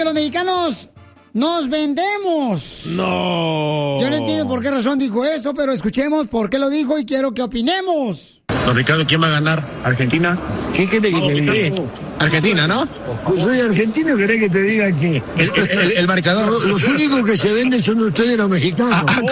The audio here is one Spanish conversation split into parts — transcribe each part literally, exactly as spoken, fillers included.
que los mexicanos nos vendemos. No. Yo no entiendo por qué razón dijo eso, pero escuchemos por qué lo dijo y quiero que opinemos. Don Ricardo, ¿quién va a ganar? ¿Argentina? ¿Qué quiere que te diga? Argentina, ¿no? Pues soy argentino, ¿querés que te diga qué? El, el, el, el marcador. Los, los únicos que se venden son ustedes los mexicanos. Ah,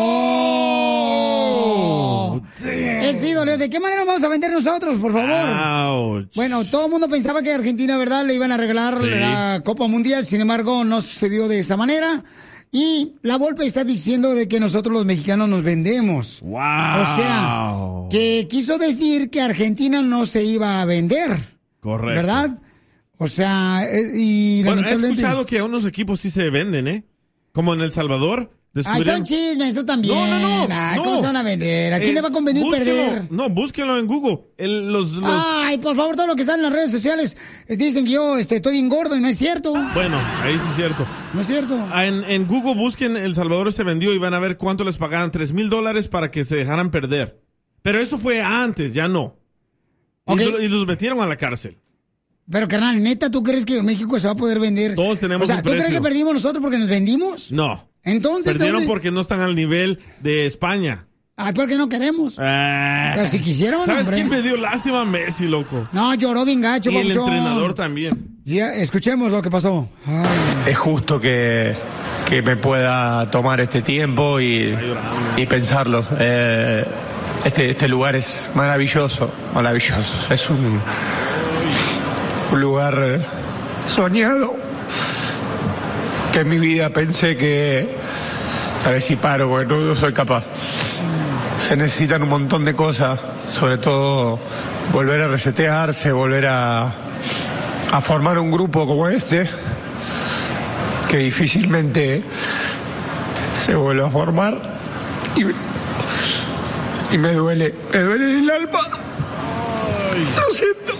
oh. Es ídolo. ¿De qué manera vamos a vender nosotros, por favor? Ouch. Bueno, todo el mundo pensaba que Argentina, ¿verdad?, le iban a regalar sí. la Copa Mundial. Sin embargo, no sucedió de esa manera. Y la Volpe está diciendo de que nosotros los mexicanos nos vendemos. Wow. O sea, que quiso decir que Argentina no se iba a vender. Correcto. ¿Verdad? O sea, y bueno, he lamentablemente... escuchado que unos equipos sí se venden, ¿eh? Como en El Salvador. Ay, son chismes, tú también. No, no, no. Ay, no. ¿Cómo se van a vender? ¿A quién es, le va a convenir búsquelo, perder? No, búsquelo en Google. El, los, los... Ay, por favor, todo lo que sale en las redes sociales eh, dicen que yo este, estoy bien gordo y no es cierto. Bueno, ahí sí es cierto. No es cierto. En, en Google busquen El Salvador se vendió y van a ver cuánto les pagaban. Tres mil dólares para que se dejaran perder. Pero eso fue antes, ya no. Okay. Y, y los metieron a la cárcel. Pero, carnal, ¿neta tú crees que México se va a poder vender? Todos tenemos o sea, un ¿tú precio. crees que perdimos nosotros porque nos vendimos? No. Entonces, perdieron ¿dónde? porque no están al nivel de España. Ay, ¿por qué no queremos? Ah. Pero si quisiéramos, ¿Sabes hombre? quién me dio lástima? Messi, loco. No, lloró bien gacho, Y el papuchón. entrenador también. Ya, escuchemos lo que pasó. Ay. Es justo que, que me pueda tomar este tiempo y, y pensarlo. Eh, este, este lugar es maravilloso, maravilloso. Es un, un lugar soñado que en mi vida pensé que, a ver si paro, porque no, no soy capaz. Se necesitan un montón de cosas, sobre todo volver a resetearse, volver a, a formar un grupo como este, que difícilmente se vuelve a formar. Y, y me duele, me duele el alma. Lo siento.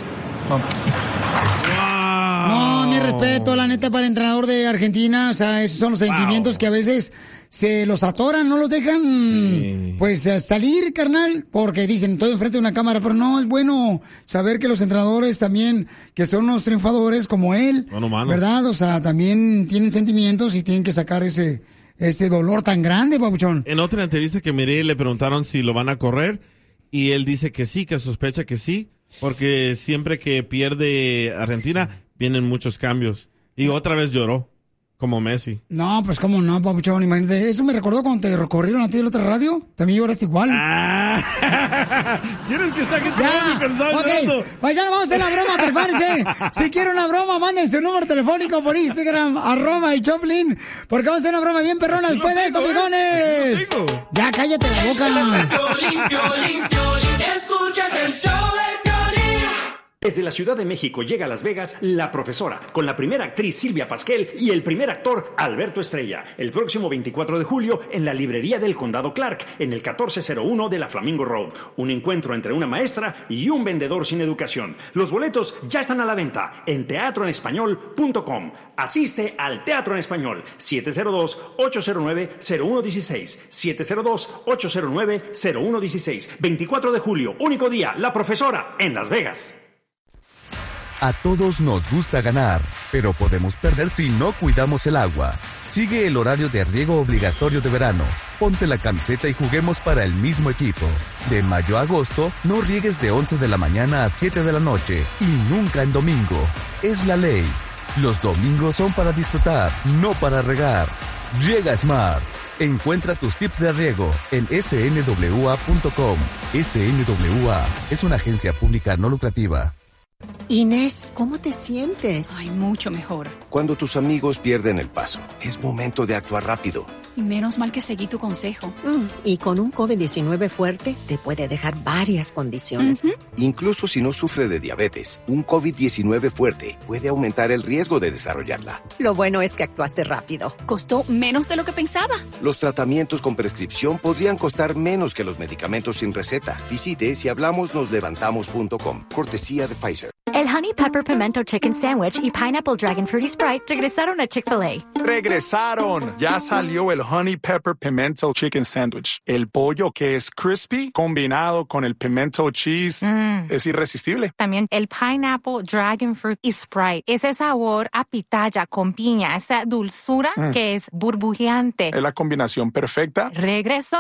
No, mi respeto, la neta, para el entrenador de Argentina. O sea, esos son los sentimientos wow. que a veces se los atoran, no los dejan, sí. pues, salir, carnal, porque dicen, estoy enfrente de una cámara, pero no, es bueno saber que los entrenadores también, que son unos triunfadores como él, bueno, ¿verdad? O sea, también tienen sentimientos y tienen que sacar ese, ese dolor tan grande, papuchón. En otra entrevista que miré, le preguntaron si lo van a correr, y él dice que sí, que sospecha que sí, porque siempre que pierde Argentina, vienen muchos cambios. Y otra vez lloró. Como Messi. No, pues cómo no, papuchón, imagínate. Eso me recordó cuando te recorrieron a ti de la otra radio. También lloraste igual. Ah. ¿Quieres que saque todo mi pensado llorando? Pues ya no vamos a hacer la broma, prepárense. Si quieren una broma, manden su número telefónico por Instagram, arroba el Choplin, porque vamos a hacer una broma bien perrona después de esto, picones. Ya, cállate la boca. Limpio, limpio, limpio. Escuchas el show de Desde la Ciudad de México llega a Las Vegas La Profesora, con la primera actriz Silvia Pasquel y el primer actor Alberto Estrella, el próximo veinticuatro de julio en la librería del Condado Clark, en el catorce cero uno de la Flamingo Road. Un encuentro entre una maestra y un vendedor sin educación. Los boletos ya están a la venta en teatro en español punto com. Asiste al Teatro en Español, siete cero dos, ocho cero nueve, cero uno uno seis, siete cero dos, ocho cero nueve, cero uno uno seis. veinticuatro de julio, único día, La Profesora, en Las Vegas. A todos nos gusta ganar, pero podemos perder si no cuidamos el agua. Sigue el horario de riego obligatorio de verano. Ponte la camiseta y juguemos para el mismo equipo. De mayo a agosto, no riegues de once de la mañana a siete de la noche y nunca en domingo. Es la ley. Los domingos son para disfrutar, no para regar. Riega Smart. Encuentra tus tips de riego en ese ene doble u a punto com. S N W A es una agencia pública no lucrativa. Inés, ¿cómo te sientes? Ay, mucho mejor. Cuando tus amigos pierden el paso, es momento de actuar rápido. Y menos mal que seguí tu consejo. Mm, y con un COVID diecinueve fuerte, te puede dejar varias condiciones. Uh-huh. Incluso si no sufre de diabetes, un COVID diecinueve fuerte puede aumentar el riesgo de desarrollarla. Lo bueno es que actuaste rápido. Costó menos de lo que pensaba. Los tratamientos con prescripción podrían costar menos que los medicamentos sin receta. Visite si hablamos nos levantamos punto com. Cortesía de Pfizer. El Honey Pepper Pimento Chicken Sandwich y Pineapple Dragon Fruity Sprite regresaron a Chick-fil-A. ¡Regresaron! Ya salió el Honey Pepper Pimento Chicken Sandwich. El pollo que es crispy combinado con el pimento cheese mm. es irresistible. También el Pineapple Dragon Fruit y Sprite. Ese sabor a pitaya con piña, esa dulzura mm. que es burbujeante. Es la combinación perfecta. Regresó